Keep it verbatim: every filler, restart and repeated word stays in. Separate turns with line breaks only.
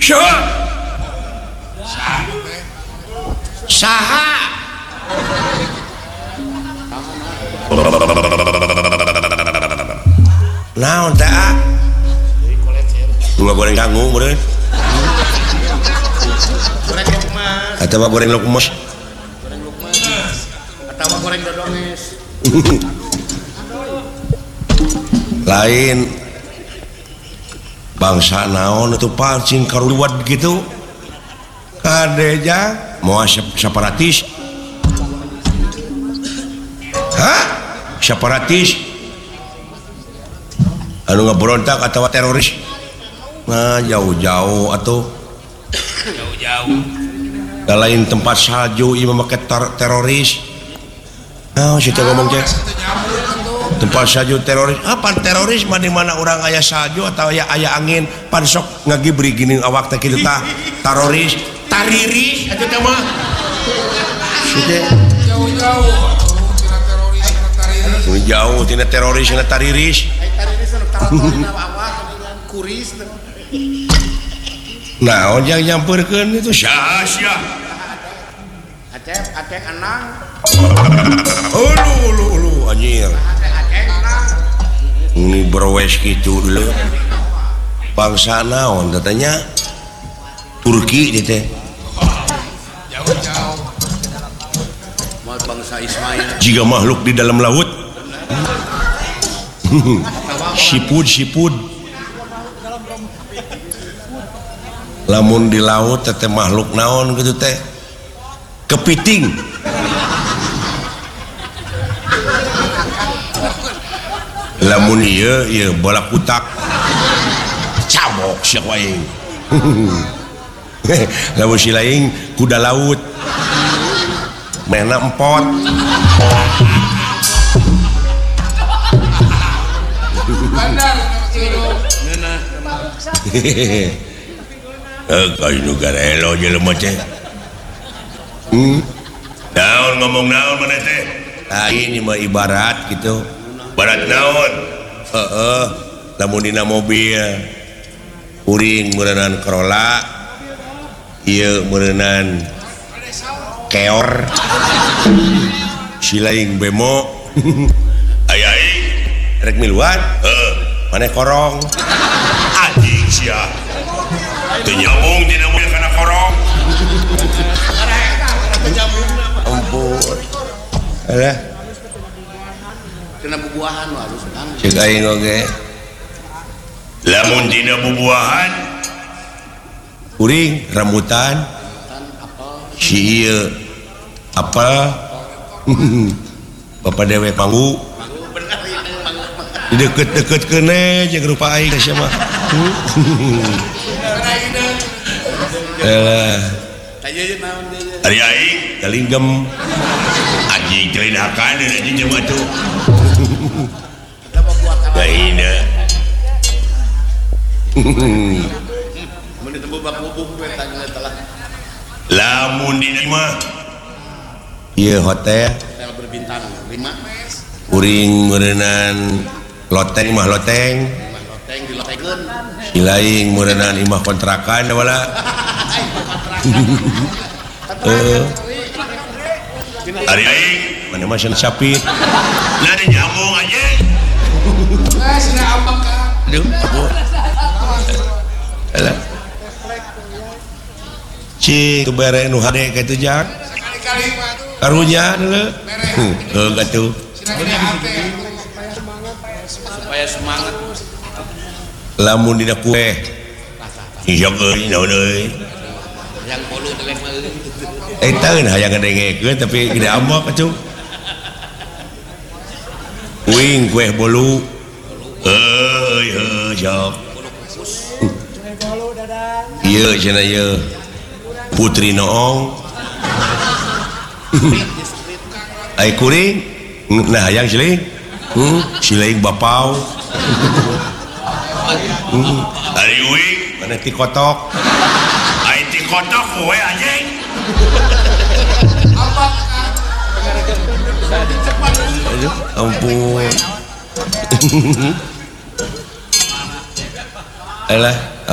saha naon teh bunga goreng kanggung meureun
goreng lukmas
atawa goreng lukmas
goreng lukmas atawa goreng dodonges
lain bangsa naon itu pancing karuliwat gitu kadeja mau separatis hah separatis anu ngaberontak atau teroris nah jauh-jauh atau
jauh-jauh
da lain tempat salju ieu make teroris nah situ ngomong cek tempat salju teroris apa teroris mana mana orang aya salju atau aya aya angin pan sok ngagibri gini awak teh kitu tah teroris tariris atuh teh mah
jauh-jauh tina teroris tina tariris
jauh tina teroris tina tariris
ai tariris anu tarawih awak kuris
nah ojang nyamperkeun itu sia-sia
acep acep anang
ulu ulu ulu anjir
acep anang
ini berwes gitu dulu bangsa naon katanya Turki dia teh
jauh-jauh mau bangsa Ismail
jika makhluk di dalam laut sipud sipud lamun di laut teh makhluk naon gitu teh kepiting lamun ieu ieu bola kutak cabok sia wae lamun si lain kuda laut mena empot
bandar
eh kaya negara elo jelema teh hmm naon ngomong naon mana teh ah ini mah ibarat gitu barat naon heeh lamun dina mobil uring meureunnan Corolla ieu meureunnan keor si lain bemo aya aing rek miluan heeh maneh korong anjing sia teu nyambung dina mobil kana korong ampun alah
kena bubuahan harus kan
cek aing oge lamun dina bubuahan uring rambutan si ieu apa Bapak Dewe Panggu deket-deket kene jeung rupa aing sia mah elah ari aing kalinggem anjing celinakan anjing jeung atuh lainna
mun ditemu bak bubuk we tanya telah
lamun di mah ieu hotel
hotel berbintang lima
uring meureunnan loteng mah loteng
imah loteng dilotekeun
si lain meureunnan imah kontrakan wala eh ari aing mana mah sen sapit nah di nyambung aja
eh sina ambak ka
aduh aduh alah cing tubere nu hade ka itu jak
sekali-kali mah tuh
karunya deuleu heuh gatuh
sina gede hate supaya semangat
lamun dina kue insya euy naon euy
yang polu telek mah
eta eun hayang ngadengekeun tapi gede ambak atuh wing kue bolu euy heuh sok ieu cenah ieu putri noong ai kuring nah hayang siling hmm siling bapau hmm ari wing mana ti kotok ai ti kotok we anjing
ambak ka
aduh ampun alah